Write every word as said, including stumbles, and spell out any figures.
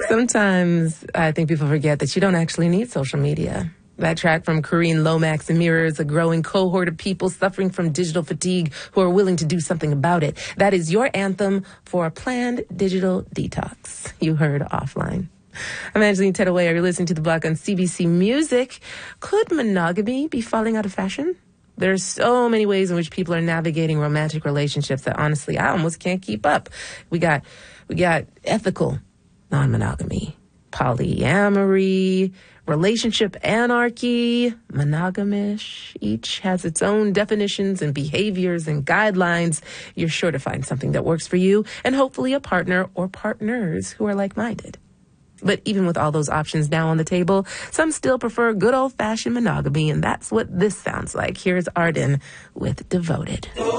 Sometimes I think people forget that you don't actually need social media. That track from Karine Lomax mirrors a growing cohort of people suffering from digital fatigue who are willing to do something about it. That is your anthem for a planned digital detox. You heard Offline. I'm Angeline Tedaway. You're listening to The Block on C B C Music. Could monogamy be falling out of fashion? There's so many ways in which people are navigating romantic relationships that honestly I almost can't keep up. We got we got ethical non-monogamy, polyamory, relationship anarchy, monogamish. Each has its own definitions and behaviors and guidelines. You're sure to find something that works for you and hopefully a partner or partners who are like-minded. But even with all those options now on the table, some still prefer good old-fashioned monogamy, and that's what this sounds like. Here's Arden with Devoted.